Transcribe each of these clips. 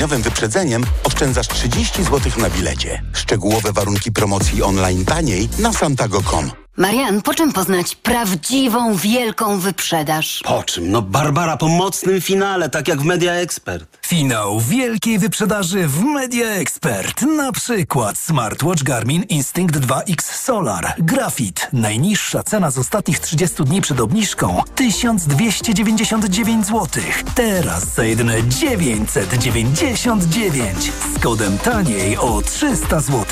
wyprzedzeniem oszczędzasz 30 zł na bilecie. Szczegółowe warunki promocji online taniej na santago.com. Marian, po czym poznać prawdziwą, wielką wyprzedaż? Po czym? No Barbara, po mocnym finale, tak jak w Media Expert. Finał wielkiej wyprzedaży w Media Expert. Na przykład smartwatch Garmin Instinct 2X Solar. Grafit. Najniższa cena z ostatnich 30 dni przed obniżką 1299 zł. Teraz za jedyne 999. Z kodem taniej o 300 zł.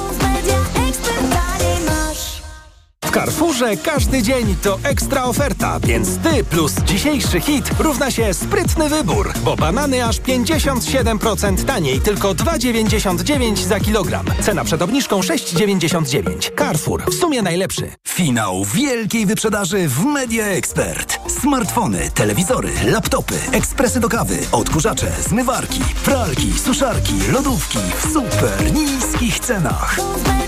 W Carrefourze każdy dzień to ekstra oferta, więc ty plus dzisiejszy hit równa się sprytny wybór, bo banany aż 57% taniej, tylko 2,99 za kilogram. Cena przed obniżką 6,99. Carrefour, w sumie najlepszy. Finał wielkiej wyprzedaży w Media Expert. Smartfony, telewizory, laptopy, ekspresy do kawy, odkurzacze, zmywarki, pralki, suszarki, lodówki w super niskich cenach.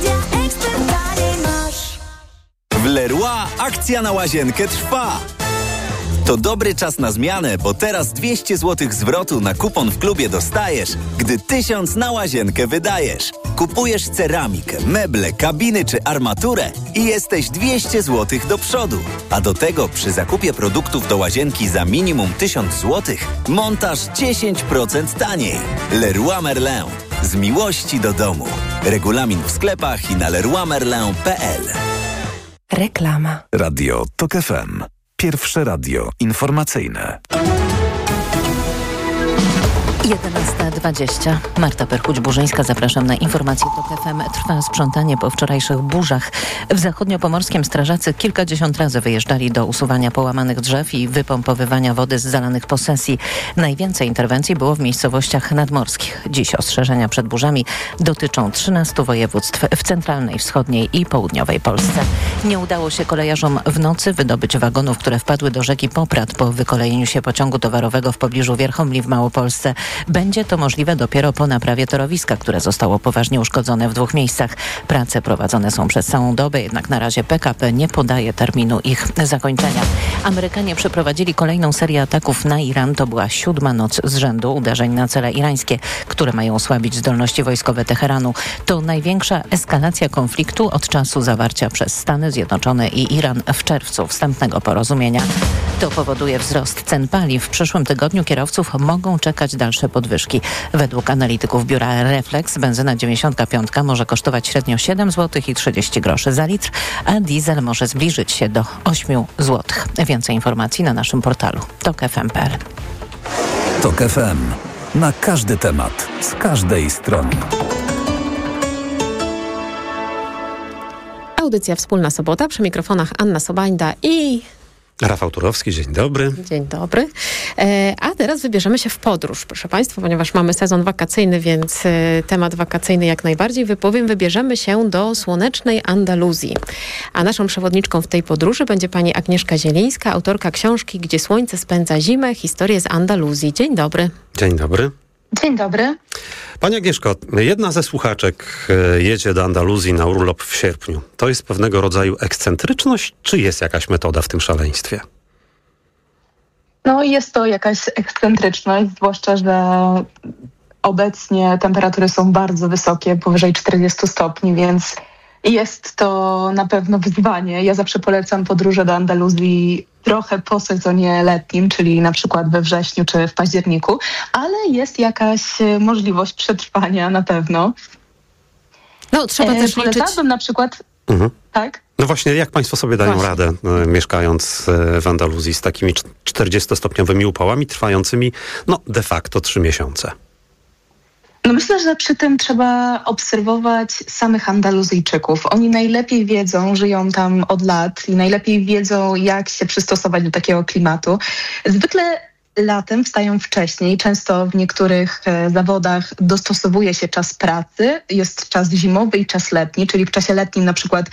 W Leroy akcja na łazienkę trwa. To dobry czas na zmianę, bo teraz 200 zł zwrotu na kupon w klubie dostajesz, gdy 1000 na łazienkę wydajesz. Kupujesz ceramikę, meble, kabiny czy armaturę i jesteś 200 zł do przodu. A do tego przy zakupie produktów do łazienki za minimum 1000 zł montaż 10% taniej. Leroy Merlin. Z miłości do domu. Regulamin w sklepach i na leroymerlin.pl. Reklama. Radio TOK FM. Pierwsze radio informacyjne. 11:20. Marta Perchuć-Burzyńska, zapraszam na informacje TOK FM. Trwa sprzątanie po wczorajszych burzach. W zachodniopomorskiem strażacy kilkadziesiąt razy wyjeżdżali do usuwania połamanych drzew i wypompowywania wody z zalanych posesji. Najwięcej interwencji było w miejscowościach nadmorskich. Dziś ostrzeżenia przed burzami dotyczą 13 województw w centralnej, wschodniej i południowej Polsce. Nie udało się kolejarzom w nocy wydobyć wagonów, które wpadły do rzeki Poprad po wykolejeniu się pociągu towarowego w pobliżu Wierchomli w Małopolsce. Będzie to możliwe dopiero po naprawie torowiska, które zostało poważnie uszkodzone w 2 miejscach. Prace prowadzone są przez całą dobę, jednak na razie PKP nie podaje terminu ich zakończenia. Amerykanie przeprowadzili kolejną serię ataków na Iran. To była 7. noc z rzędu uderzeń na cele irańskie, które mają osłabić zdolności wojskowe Teheranu. To największa eskalacja konfliktu od czasu zawarcia przez Stany Zjednoczone i Iran w czerwcu wstępnego porozumienia. To powoduje wzrost cen paliw. W przyszłym tygodniu kierowców mogą czekać dalsze podwyżki. Według analityków biura Reflex benzyna 95 może kosztować średnio 7 zł i 30 groszy za litr, a diesel może zbliżyć się do 8 zł. Więcej informacji na naszym portalu tokfm.pl. TOK FM. Na każdy temat, z każdej strony. Audycja Wspólna Sobota, przy mikrofonach Anna Sobańda i Rafał Turowski, dzień dobry. Dzień dobry. A teraz wybierzemy się w podróż, proszę Państwa, ponieważ mamy sezon wakacyjny, więc temat wakacyjny jak najbardziej wybierzemy się do słonecznej Andaluzji. A naszą przewodniczką w tej podróży będzie pani Agnieszka Zielińska, autorka książki Gdzie słońce spędza zimę, historie z Andaluzji. Dzień dobry. Dzień dobry. Dzień dobry. Pani Agnieszko, jedna ze słuchaczek jedzie do Andaluzji na urlop w sierpniu. To jest pewnego rodzaju ekscentryczność, czy jest jakaś metoda w tym szaleństwie? No jest to jakaś ekscentryczność, zwłaszcza, że obecnie temperatury są bardzo wysokie, powyżej 40 stopni, więc jest to na pewno wyzwanie. Ja zawsze polecam podróże do Andaluzji trochę po sezonie letnim, czyli na przykład we wrześniu czy w październiku, ale jest jakaś możliwość przetrwania na pewno. No, trzeba też liczyć. Polecałabym na przykład... Tak? No właśnie, jak państwo sobie dają radę, mieszkając w Andaluzji z takimi 40-stopniowymi upałami trwającymi, de facto 3 miesiące? No myślę, że przy tym trzeba obserwować samych Andaluzyjczyków. Oni najlepiej wiedzą, żyją tam od lat i najlepiej wiedzą, jak się przystosować do takiego klimatu. Zwykle latem wstają wcześniej. Często w niektórych zawodach dostosowuje się czas pracy. Jest czas zimowy i czas letni, czyli w czasie letnim na przykład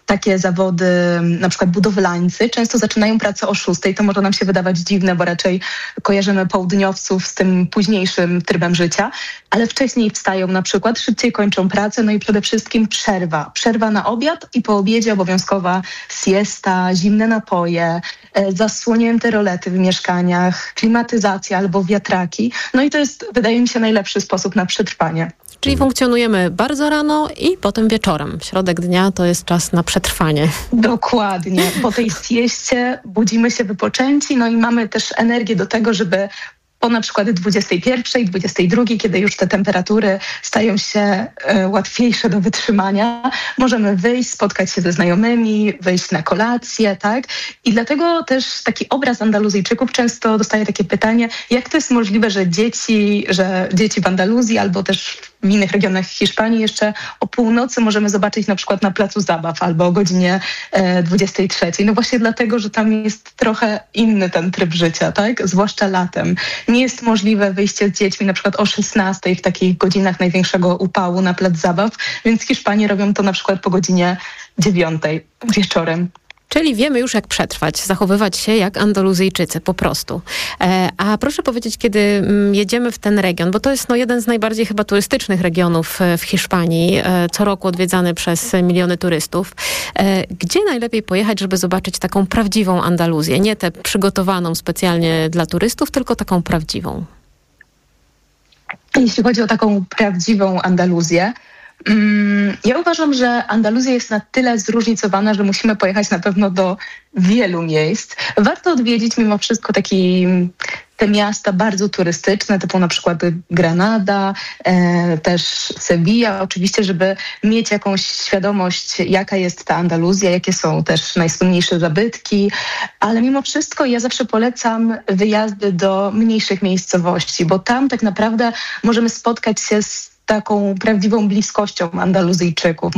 takie zawody, na przykład budowlańcy, często zaczynają pracę o 6:00. To może nam się wydawać dziwne, bo raczej kojarzymy południowców z tym późniejszym trybem życia, ale wcześniej wstają na przykład, szybciej kończą pracę, no i przede wszystkim przerwa. Przerwa na obiad i po obiedzie obowiązkowa siesta, zimne napoje, zasłonięte rolety w mieszkaniach, klimatyzacja albo wiatraki. No i to jest, wydaje mi się, najlepszy sposób na przetrwanie. Czyli funkcjonujemy bardzo rano i potem wieczorem. Środek dnia to jest czas na przetrwanie. Dokładnie. Po tej sieście budzimy się wypoczęci, no i mamy też energię do tego, żeby po na przykład 21, 22, kiedy już te temperatury stają się łatwiejsze do wytrzymania, możemy wyjść, spotkać się ze znajomymi, wyjść na kolację, tak? I dlatego też taki obraz Andaluzyjczyków często dostaje takie pytanie, jak to jest możliwe, że dzieci w Andaluzji albo też w innych regionach Hiszpanii jeszcze o północy możemy zobaczyć na przykład na placu zabaw albo o godzinie 23. No właśnie dlatego, że tam jest trochę inny ten tryb życia, tak? Zwłaszcza latem. Nie jest możliwe wyjście z dziećmi na przykład o 16 w takich godzinach największego upału na plac zabaw, więc Hiszpanie robią to na przykład po godzinie 9 wieczorem. Czyli wiemy już, jak przetrwać, zachowywać się jak Andaluzyjczycy, po prostu. A proszę powiedzieć, kiedy jedziemy w ten region, bo to jest jeden z najbardziej chyba turystycznych regionów w Hiszpanii, co roku odwiedzany przez miliony turystów. Gdzie najlepiej pojechać, żeby zobaczyć taką prawdziwą Andaluzję? Nie tę przygotowaną specjalnie dla turystów, tylko taką prawdziwą. Jeśli chodzi o taką prawdziwą Andaluzję, ja uważam, że Andaluzja jest na tyle zróżnicowana, że musimy pojechać na pewno do wielu miejsc. Warto odwiedzić mimo wszystko te miasta bardzo turystyczne, typu na przykład Granada, też Sevilla, oczywiście, żeby mieć jakąś świadomość, jaka jest ta Andaluzja, jakie są też najsłynniejsze zabytki, ale mimo wszystko ja zawsze polecam wyjazdy do mniejszych miejscowości, bo tam tak naprawdę możemy spotkać się z taką prawdziwą bliskością Andaluzyjczyków.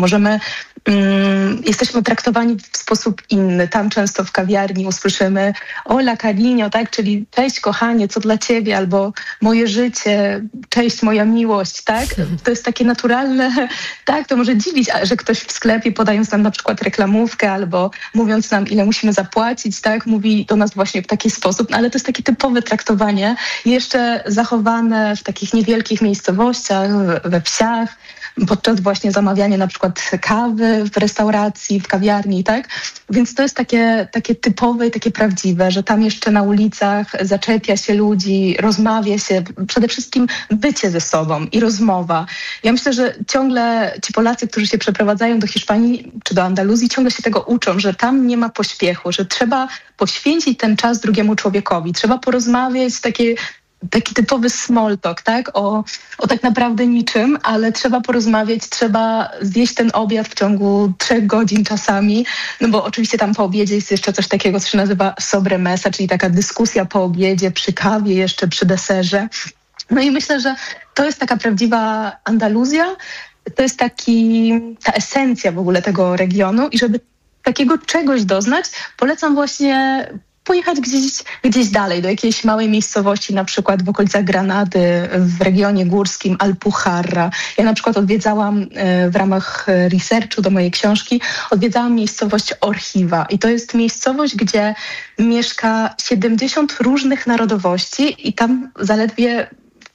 Jesteśmy traktowani w sposób inny. Tam często w kawiarni usłyszymy hola cariño, tak? Czyli cześć kochanie, co dla ciebie? Albo moje życie, cześć moja miłość, tak? To jest takie naturalne, tak? To może dziwić, że ktoś w sklepie podając nam na przykład reklamówkę albo mówiąc nam, ile musimy zapłacić, tak? Mówi do nas właśnie w taki sposób, ale to jest takie typowe traktowanie, jeszcze zachowane w takich niewielkich miejscowościach, we wsiach, podczas właśnie zamawiania na przykład kawy w restauracji, w kawiarni, tak? Więc to jest takie typowe i takie prawdziwe, że tam jeszcze na ulicach zaczepia się ludzi, rozmawia się, przede wszystkim bycie ze sobą i rozmowa. Ja myślę, że ciągle ci Polacy, którzy się przeprowadzają do Hiszpanii czy do Andaluzji, ciągle się tego uczą, że tam nie ma pośpiechu, że trzeba poświęcić ten czas drugiemu człowiekowi, trzeba porozmawiać taki typowy small talk, tak? O tak naprawdę niczym, ale trzeba porozmawiać, trzeba zjeść ten obiad w ciągu 3 godzin czasami, no bo oczywiście tam po obiedzie jest jeszcze coś takiego, co się nazywa sobremesa, czyli taka dyskusja po obiedzie, przy kawie, jeszcze przy deserze. No i myślę, że to jest taka prawdziwa Andaluzja, to jest ta esencja w ogóle tego regionu i żeby takiego czegoś doznać, polecam właśnie pojechać gdzieś dalej, do jakiejś małej miejscowości, na przykład w okolicach Granady, w regionie górskim Alpujarra. Ja na przykład odwiedzałam w ramach researchu do mojej książki, odwiedzałam miejscowość Orchiva i to jest miejscowość, gdzie mieszka 70 różnych narodowości i tam zaledwie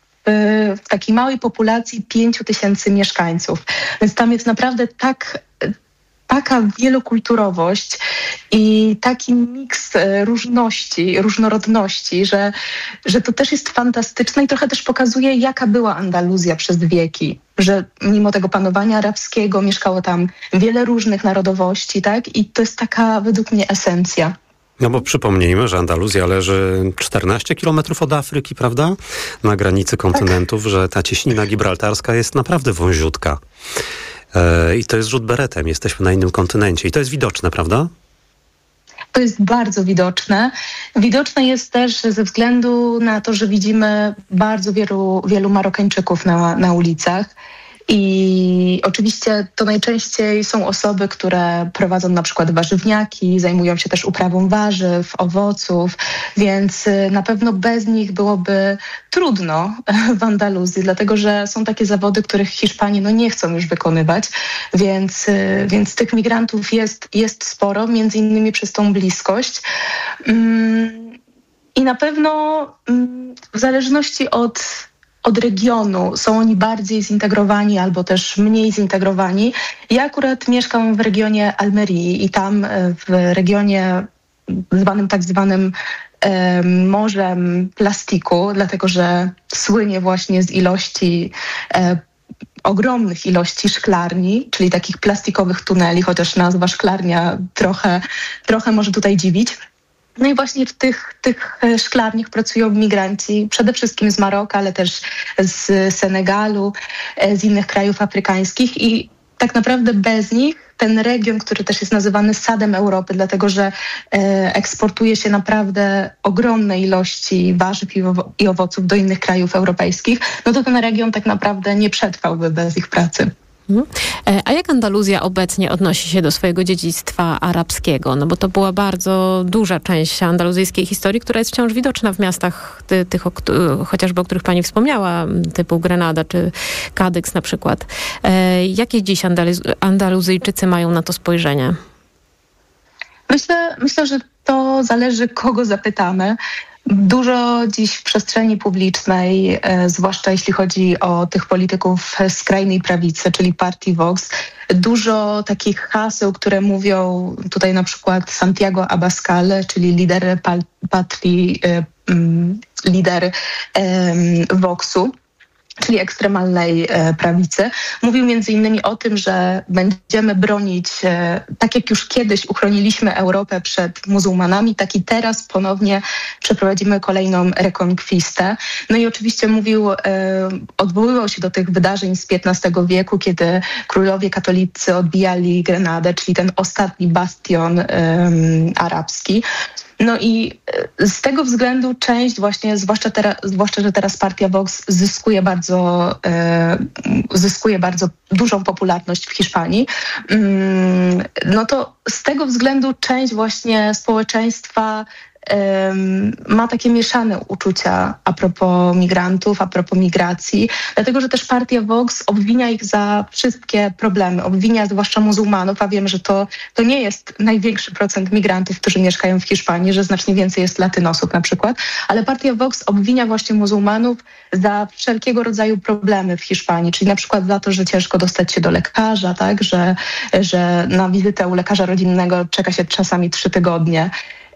w takiej małej populacji 5000 mieszkańców. Więc tam jest naprawdę taka wielokulturowość i taki miks różnorodności, że to też jest fantastyczne i trochę też pokazuje, jaka była Andaluzja przez wieki. Że mimo tego panowania arabskiego mieszkało tam wiele różnych narodowości, tak? I to jest taka według mnie esencja. No bo przypomnijmy, że Andaluzja leży 14 kilometrów od Afryki, prawda? Na granicy kontynentów, tak. Że ta cieśnina gibraltarska jest naprawdę wąziutka. I to jest rzut beretem. Jesteśmy na innym kontynencie. I to jest widoczne, prawda? To jest bardzo widoczne. Widoczne jest też ze względu na to, że widzimy bardzo wielu Marokańczyków na ulicach. I oczywiście to najczęściej są osoby, które prowadzą na przykład warzywniaki, zajmują się też uprawą warzyw, owoców, więc na pewno bez nich byłoby trudno w Andaluzji, dlatego że są takie zawody, których Hiszpanie nie chcą już wykonywać, więc tych migrantów jest sporo, między innymi przez tą bliskość. I na pewno w zależności od regionu są oni bardziej zintegrowani albo też mniej zintegrowani. Ja akurat mieszkam w regionie Almerii i tam w regionie tak zwanym morzem plastiku, dlatego że słynie właśnie z ogromnych ilości szklarni, czyli takich plastikowych tuneli, chociaż nazwa szklarnia trochę może tutaj dziwić. No i właśnie w tych szklarniach pracują migranci, przede wszystkim z Maroka, ale też z Senegalu, z innych krajów afrykańskich i tak naprawdę bez nich ten region, który też jest nazywany sadem Europy, dlatego że eksportuje się naprawdę ogromne ilości warzyw i owoców do innych krajów europejskich, no to ten region tak naprawdę nie przetrwałby bez ich pracy. A jak Andaluzja obecnie odnosi się do swojego dziedzictwa arabskiego? No bo to była bardzo duża część andaluzyjskiej historii, która jest wciąż widoczna w miastach tych, chociażby o których pani wspomniała, typu Grenada czy Kadyks na przykład. Jakie dziś Andaluzyjczycy mają na to spojrzenie? Myślę, że to zależy, kogo zapytamy. Dużo dziś w przestrzeni publicznej, zwłaszcza jeśli chodzi o tych polityków skrajnej prawicy, czyli partii Vox, dużo takich haseł, które mówią tutaj na przykład Santiago Abascal, czyli lider Voxu, czyli ekstremalnej prawicy, mówił między innymi o tym, że będziemy bronić, tak jak już kiedyś uchroniliśmy Europę przed muzułmanami, tak i teraz ponownie przeprowadzimy kolejną rekonkwistę. No i oczywiście odwoływał się do tych wydarzeń z XV wieku, kiedy królowie katolicy odbijali Grenadę, czyli ten ostatni bastion arabski. No i z tego względu część właśnie, zwłaszcza, że teraz partia Vox zyskuje bardzo dużą popularność w Hiszpanii, no to z tego względu część właśnie społeczeństwa ma takie mieszane uczucia a propos migrantów, a propos migracji, dlatego że też partia Vox obwinia ich za wszystkie problemy, obwinia zwłaszcza muzułmanów, a wiem, że to nie jest największy procent migrantów, którzy mieszkają w Hiszpanii, że znacznie więcej jest latynosów na przykład, ale partia Vox obwinia właśnie muzułmanów za wszelkiego rodzaju problemy w Hiszpanii, czyli na przykład za to, że ciężko dostać się do lekarza, tak, że na wizytę u lekarza rodzinnego czeka się czasami 3 tygodnie.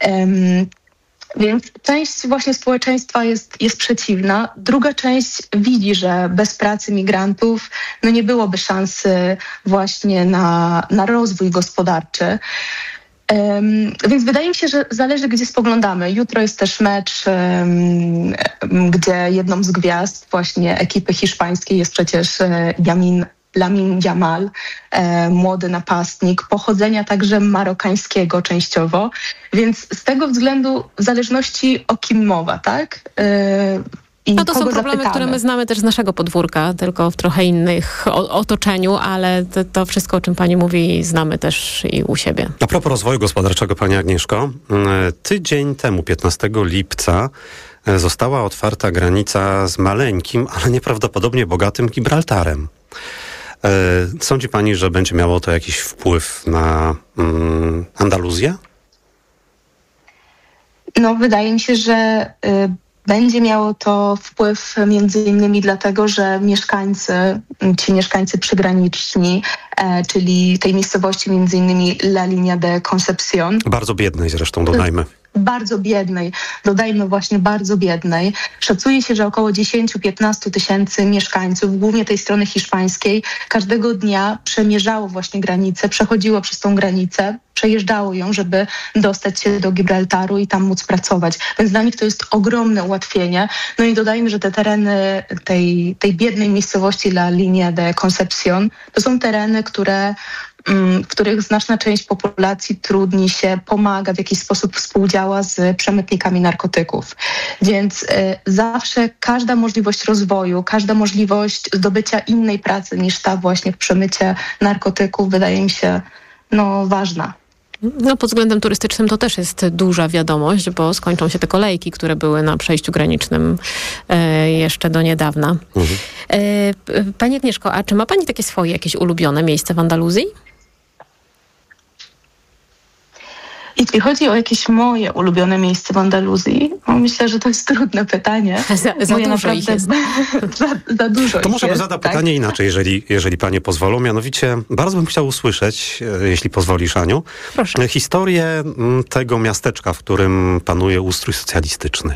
Więc część właśnie społeczeństwa jest przeciwna. Druga część widzi, że bez pracy migrantów nie byłoby szansy właśnie na rozwój gospodarczy. Więc wydaje mi się, że zależy, gdzie spoglądamy. Jutro jest też mecz, gdzie jedną z gwiazd właśnie ekipy hiszpańskiej jest przecież Lamine Yamal, młody napastnik, pochodzenia także marokańskiego częściowo, więc z tego względu w zależności o kim mowa, tak? No to są problemy, które my znamy też z naszego podwórka, tylko w trochę innych otoczeniu, ale to wszystko, o czym pani mówi, znamy też i u siebie. A propos rozwoju gospodarczego, pani Agnieszko, tydzień temu, 15 lipca, została otwarta granica z maleńkim, ale nieprawdopodobnie bogatym Gibraltarem. Sądzi pani, że będzie miało to jakiś wpływ na Andaluzję? No, wydaje mi się, że będzie miało to wpływ między innymi dlatego, że ci mieszkańcy przygraniczni, czyli tej miejscowości między innymi La Línea de Concepción. Bardzo biednej zresztą, dodajmy. Bardzo biednej, dodajmy właśnie bardzo biednej. Szacuje się, że około 10-15 tysięcy mieszkańców, głównie tej strony hiszpańskiej, każdego dnia przemierzało właśnie granicę, przechodziło przez tą granicę, przejeżdżało ją, żeby dostać się do Gibraltaru i tam móc pracować. Więc dla nich to jest ogromne ułatwienie. No i dodajmy, że te tereny tej biednej miejscowości La Línea de Concepción to są tereny, które w których znaczna część populacji trudni się, pomaga, w jakiś sposób współdziała z przemytnikami narkotyków. Więc zawsze każda możliwość rozwoju, każda możliwość zdobycia innej pracy niż ta właśnie w przemycie narkotyków wydaje mi się ważna. No, pod względem turystycznym to też jest duża wiadomość, bo skończą się te kolejki, które były na przejściu granicznym jeszcze do niedawna. Pani Agnieszko, a czy ma Pani takie swoje jakieś ulubione miejsce w Andaluzji? Jeśli chodzi o jakieś moje ulubione miejsce w Andaluzji, myślę, że to jest trudne pytanie. Za dużo ich jest. Za dużo to może zada pytanie inaczej, jeżeli panie pozwolą. Mianowicie, bardzo bym chciał usłyszeć, jeśli pozwolisz, Aniu, historię tego miasteczka, w którym panuje ustrój socjalistyczny.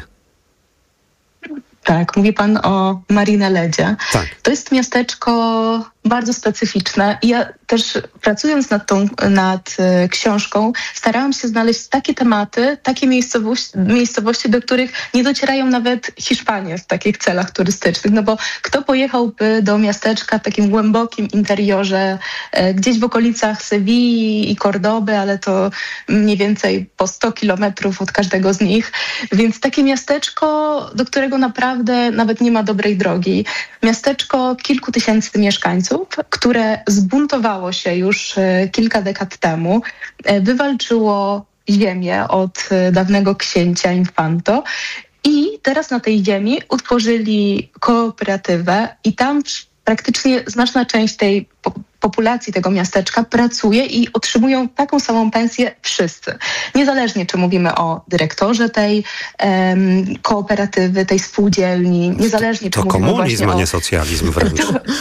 Tak, mówi pan o Marineledzie. Tak. To jest miasteczko bardzo specyficzne. Ja też pracując nad książką starałam się znaleźć takie tematy, takie miejscowości, do których nie docierają nawet Hiszpanie w takich celach turystycznych. No bo kto pojechałby do miasteczka w takim głębokim interiorze, gdzieś w okolicach Sewilli i Kordoby, ale to mniej więcej po 100 kilometrów od każdego z nich. Więc takie miasteczko, do którego naprawdę nawet nie ma dobrej drogi. Miasteczko kilku tysięcy mieszkańców, które zbuntowało się już kilka dekad temu, wywalczyło ziemię od dawnego księcia Infanto i teraz na tej ziemi utworzyli kooperatywę i tam praktycznie znaczna część tej populacji tego miasteczka pracuje i otrzymują taką samą pensję wszyscy. Niezależnie, czy mówimy o dyrektorze tej kooperatywy, tej spółdzielni, niezależnie, czy mówimy komunizm, a nie socjalizm wręcz.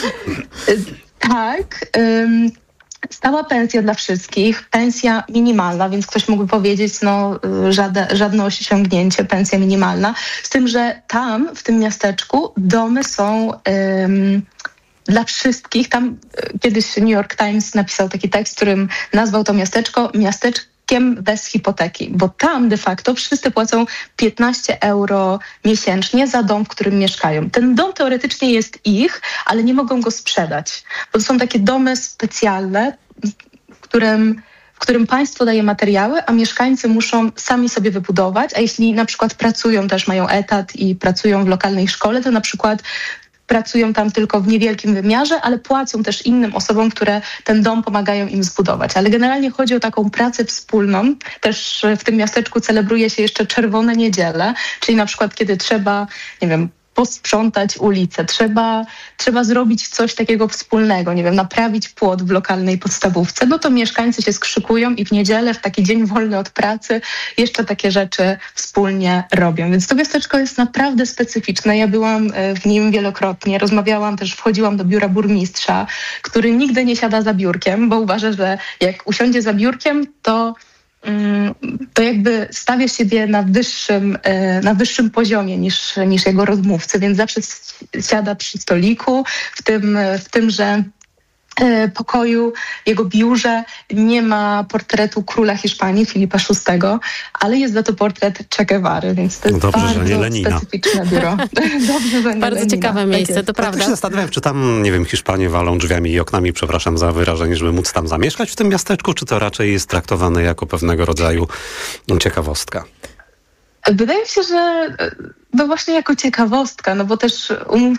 Tak. Stała pensja dla wszystkich, pensja minimalna, więc ktoś mógłby powiedzieć, żadne osiągnięcie, pensja minimalna. Z tym, że tam, w tym miasteczku, domy są dla wszystkich. Tam kiedyś New York Times napisał taki tekst, w którym nazwał to miasteczko miasteczkiem bez hipoteki, bo tam de facto wszyscy płacą 15 euro miesięcznie za dom, w którym mieszkają. Ten dom teoretycznie jest ich, ale nie mogą go sprzedać, bo to są takie domy specjalne, w którym państwo daje materiały, a mieszkańcy muszą sami sobie wybudować, a jeśli na przykład pracują, też mają etat i pracują w lokalnej szkole, to na przykład pracują tam tylko w niewielkim wymiarze, ale płacą też innym osobom, które ten dom pomagają im zbudować. Ale generalnie chodzi o taką pracę wspólną. Też w tym miasteczku celebruje się jeszcze Czerwone Niedziele, czyli na przykład kiedy trzeba, nie wiem, posprzątać ulicę, trzeba zrobić coś takiego wspólnego, nie wiem, naprawić płot w lokalnej podstawówce, no to mieszkańcy się skrzykują i w niedzielę, w taki dzień wolny od pracy, jeszcze takie rzeczy wspólnie robią. Więc to miasteczko jest naprawdę specyficzne. Ja byłam w nim wielokrotnie, rozmawiałam też, wchodziłam do biura burmistrza, który nigdy nie siada za biurkiem, bo uważa, że jak usiądzie za biurkiem, to jakby stawia siebie na wyższym poziomie niż jego rozmówcy, więc zawsze siada przy stoliku, w tymże pokoju, jego biurze nie ma portretu króla Hiszpanii, Filipa VI, ale jest za to portret Che Guevary, więc to jest bardzo specyficzne biuro. Dobrze, że nie bardzo Lenina. ciekawe miejsce, to prawda. Ja się zastanawiam, czy tam, nie wiem, Hiszpanie walą drzwiami i oknami, przepraszam za wyrażenie, żeby móc tam zamieszkać w tym miasteczku, czy to raczej jest traktowane jako pewnego rodzaju ciekawostka? Wydaje mi się, że właśnie jako ciekawostka, no bo też